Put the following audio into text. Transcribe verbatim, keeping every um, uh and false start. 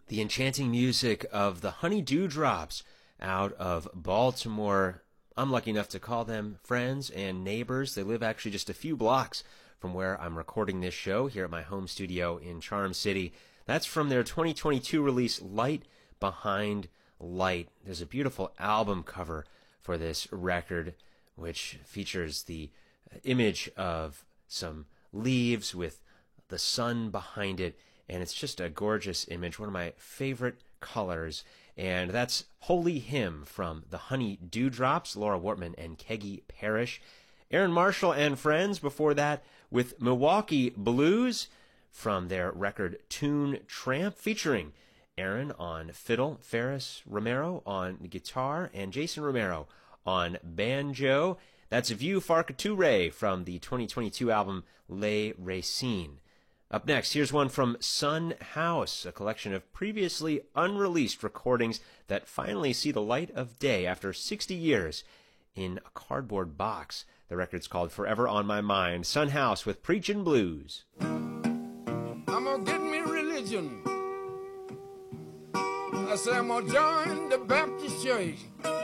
The enchanting music of the Honey Dewdrops out of Baltimore. I'm lucky enough to call them friends and neighbors. They live actually just a few blocks from where I'm recording this show here at my home studio in Charm City. That's from their twenty twenty-two release, Light Behind Light. There's a beautiful album cover for this record, which features the image of some leaves with the sun behind it. And it's just a gorgeous image, one of my favorite colors. And that's Holy Hymn from the Honey Dewdrops, Laura Wortman and Keggy Parrish. Aaron Marshall and Friends before that with Milwaukee Blues from their record Tune Tramp, featuring Aaron on fiddle, Ferris Romero on guitar, and Jason Romero on banjo. That's Vieux Farcature from the twenty twenty-two album Les Racines. Up next, here's one from Sun House, a collection of previously unreleased recordings that finally see the light of day after sixty years in a cardboard box. The record's called Forever on My Mind. Sun House with Preachin' Blues. I'm gonna get me religion. I say I'm gonna join the Baptist church.